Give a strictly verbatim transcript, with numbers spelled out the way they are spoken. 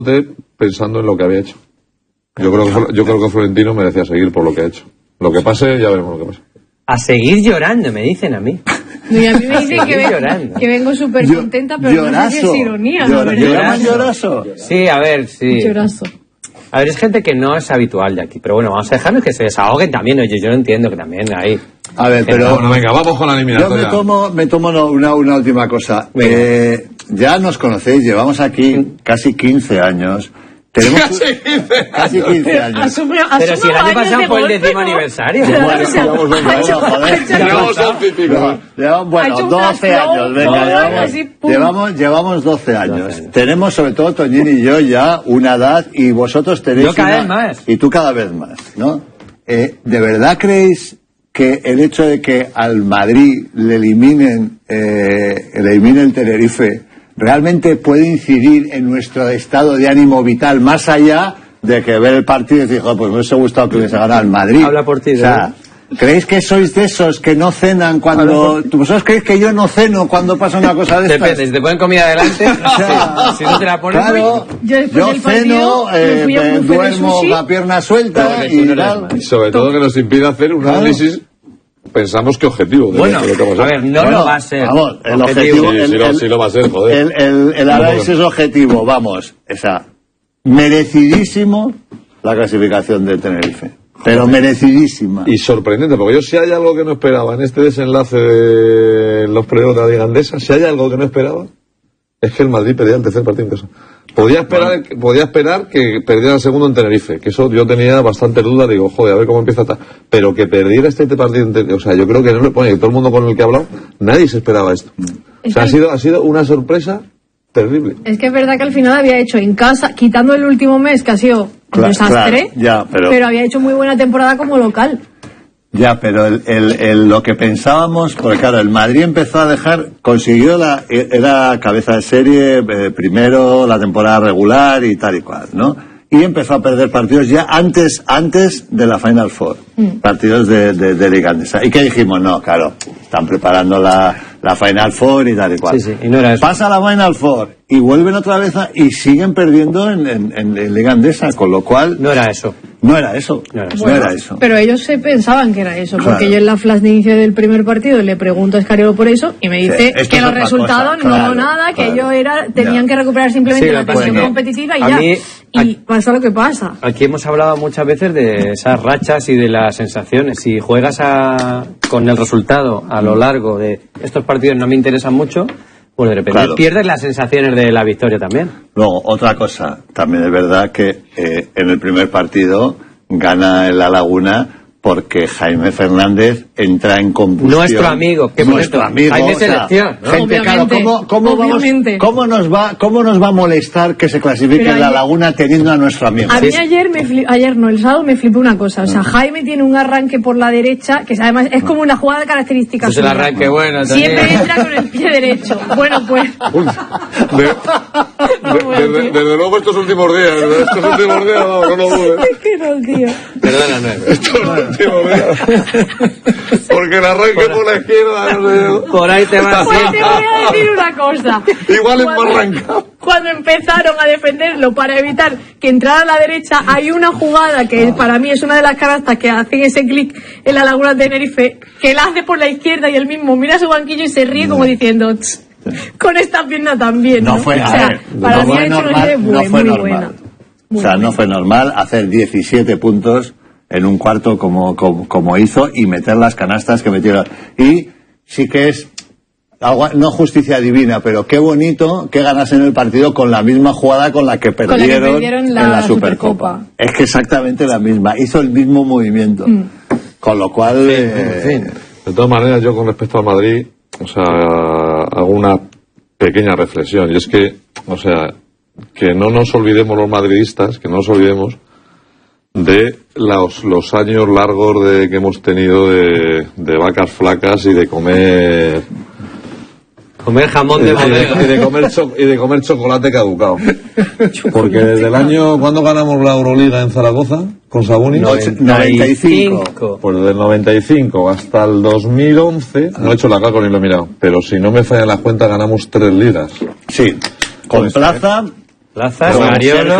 pensando en lo que había hecho. Yo creo que, yo creo que Florentino merecía seguir por lo que ha hecho. Lo que pase, ya veremos lo que pasa. A seguir llorando, me dicen a mí. Y a mí me dicen que, ven, que vengo súper contenta, pero llorazo. No sé si es ironía, Llor ¿no? ¿Llorazo? ¿Llorazo? Sí, a ver, sí. Llorazo. A ver, es gente que no es habitual de aquí, pero bueno, vamos a dejarnos que se desahoguen también. Oye, yo lo entiendo que también hay. A ver, pero. Bueno, venga, vamos con la eliminatoria. Yo me tomo, me tomo una, una última cosa. Eh, ya nos conocéis, llevamos aquí casi quince años. Tenemos casi quince casi quince años. Asume, asume pero si el año pasado fue el décimo aniversario. Bueno, llevamos, venga, joder. Llevamos once típicos. Llevamos, bueno, doce años, venga, llevamos, llevamos, llevamos doce años. Tenemos, sobre todo, Toñín y yo, ya una edad, y vosotros tenéis. Yo cada una, vez más. Y tú cada vez más, ¿no? Eh, ¿De verdad creéis que el hecho de que al Madrid le eliminen, eh, le elimine el Tenerife, realmente puede incidir en nuestro estado de ánimo vital, más allá de que ver el partido y decir, pues me hubiese gustado que hubiese ganado el Madrid? Habla por ti, o sea, ¿creéis que sois de esos que no cenan cuando... ¿Vosotros creéis que yo no ceno cuando pasa una cosa de estas? Depende, si te ponen comida adelante, o sea, si no te la pones... Claro, yo, yo ceno, eh, me duermo la pierna suelta y tal. Y sobre todo que nos impide hacer un análisis... Pensamos que objetivo. Bueno, a ver, no bueno, lo va a ser. Vamos, el objetivo. Sí, el, sí, lo, el, sí lo va a ser, joder. El, el, el análisis objetivo, vamos, esa. Merecidísimo la clasificación de Tenerife. Pero merecidísima. Y sorprendente, porque yo si hay algo que no esperaba en este desenlace de los playoffs de la Liga Andesa, si hay algo que no esperaba, es que el Madrid perdía el tercer partido en casa. Podía esperar, bueno. podía esperar que perdiera el segundo en Tenerife, que eso yo tenía bastante duda, digo, joder, a ver cómo empieza a... Pero que perdiera este partido en Tenerife, o sea, yo creo que no le pone, todo el mundo con el que he hablado, nadie se esperaba esto. Es o sea, que... ha sido, ha sido una sorpresa terrible. Es que es verdad que al final había hecho en casa, quitando el último mes, que ha sido un claro, desastre, claro, ya, pero... pero había hecho muy buena temporada como local. Ya, pero el, el, el, lo que pensábamos, porque claro, el Madrid empezó a dejar, consiguió la, era cabeza de serie, eh, primero la temporada regular y tal y cual, ¿no? Y empezó a perder partidos ya antes, antes de la Final Four, mm. partidos de, de, de Liga Andesa. ¿Y qué dijimos? No, claro, están preparando la, la Final Four y tal y cual. Sí, sí, y no era eso. Pasa la Final Four y vuelven otra vez a, y siguen perdiendo en, en, en, en Liga Andesa, con lo cual... No era eso. No era eso, no era eso. Bueno, no era eso. Pero ellos se pensaban que era eso, porque claro. Yo en la flash de inicio del primer partido le pregunto a Escariolo por eso y me dice sí, que los resultados cosa, claro, no nada, que claro. ellos era, tenían ya. que recuperar simplemente sí, la tensión bueno, competitiva y a ya. Mí, y aquí, pasa lo que pasa. Aquí hemos hablado muchas veces de esas rachas y de las sensaciones. Si juegas a, con el resultado a lo largo de estos partidos no me interesan mucho, pues de repente claro. pierdes las sensaciones de la victoria también. Luego, otra cosa, también es verdad que eh, en el primer partido gana en La Laguna porque Jaime Fernández entra en combustión. Nuestro amigo, que nuestro amigo, Jaime o sea, selección, ¿no? Gente, claro, ¿cómo, cómo, vamos, ¿cómo, nos va, ¿cómo nos va a molestar que se clasifique en La Laguna teniendo a nuestro amigo? A mí ayer, me flip, ayer no, el sábado me flipó una cosa. O sea, Jaime tiene un arranque por la derecha, que además es como una jugada característica. Es el arranque bueno también. Siempre entra con el pie derecho. Bueno, pues... Uy, de, de, de, de, desde luego estos últimos días, estos últimos días no, no lo dudes. Es que no, tío. Perdona, no. Estos últimos días. Porque el arranque por la izquierda, no sé. Por ahí te vas. Pues te voy a decir una cosa. Igual es más arrancado. Cuando empezaron a defenderlo para evitar que entrara a la derecha, hay una jugada que para mí es una de las canastas que hacen ese clic en La Laguna de Tenerife, que la hace por la izquierda y él mismo mira su banquillo y se ríe como diciendo, con esta pierna también. No, no fue, o sea, ver, para no mí fue ha hecho normal, muy, no fue muy normal. buena. Muy o sea, buena. no fue normal hacer diecisiete puntos en un cuarto como, como, como hizo y meter las canastas que metieron. Y sí que es, no justicia divina, pero qué bonito que ganasen el partido con la misma jugada con la que perdieron, con la que perdieron la en la Supercopa. Supercopa. Es que exactamente la misma, hizo el mismo movimiento. Mm. Con lo cual... Sí, eh, en fin. De todas maneras, yo con respecto al Madrid, o sea, hago una pequeña reflexión, y es que, o sea, que no nos olvidemos los madridistas, que no nos olvidemos de los, los años largos de que hemos tenido de, de vacas flacas y de comer comer jamón de bodega y de comer cho, y de comer chocolate caducado, porque desde el año ¿cuándo ganamos la Euroliga en Zaragoza con Sabonis? noventa y cinco Pues desde el noventa y cinco hasta el dos mil once no he hecho la cálculo ni lo he mirado, pero si no me fallan las cuentas ganamos tres ligas. Sí, con pues, Plaza Plazas, Con Mariolo.